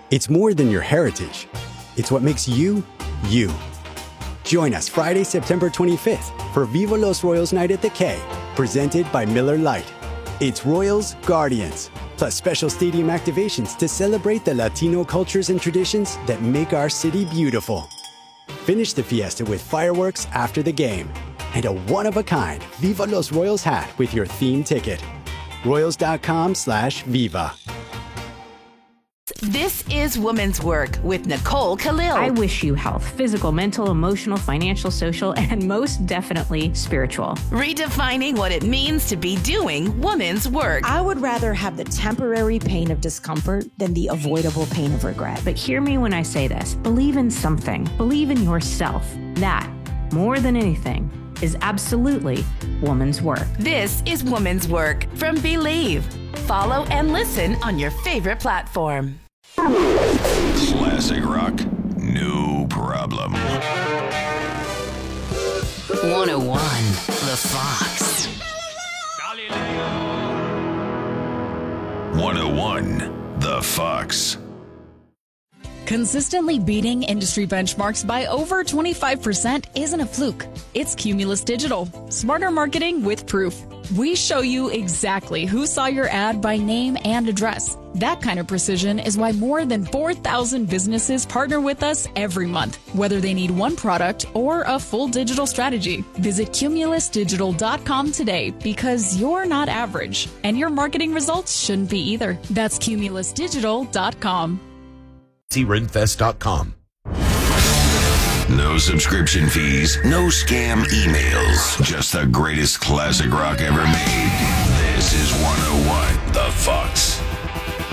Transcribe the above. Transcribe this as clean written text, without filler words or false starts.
It's more than your heritage. It's what makes you, you. Join us Friday, September 25th for Viva Los Royals Night at the K, presented by Miller Lite. It's Royals Guardians, plus special stadium activations to celebrate the Latino cultures and traditions that make our city beautiful. Finish the fiesta with fireworks after the game and a one-of-a-kind Viva Los Royals hat with your theme ticket. Royals.com/Viva. This is Woman's Work with Nicole Khalil. I wish you health, physical, mental, emotional, financial, social, and most definitely spiritual. Redefining what it means to be doing woman's work. I would rather have the temporary pain of discomfort than the avoidable pain of regret. But hear me when I say this. Believe in something. Believe in yourself. That, more than anything, is absolutely woman's work. This is Woman's Work from Believe. Follow and listen on your favorite platform. Classic rock, no problem. 101, The Fox. 101, The Fox. Consistently beating industry benchmarks by over 25% isn't a fluke. It's Cumulus Digital. Smarter marketing with proof. We show you exactly who saw your ad by name and address. That kind of precision is why more than 4,000 businesses partner with us every month, whether they need one product or a full digital strategy. Visit cumulusdigital.com today because you're not average, and your marketing results shouldn't be either. That's cumulusdigital.com. renfest.com. No subscription fees, no scam emails, just the greatest classic rock ever made. This is 101 The Fox.